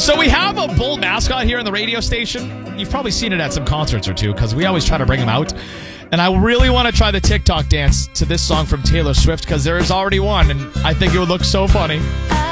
So we have a bull mascot here in the radio station. You've probably seen it at some concerts or two because we always try to bring him out. And I really want to try the TikTok dance to this song from Taylor Swift because there is already one, and I think it would look so funny.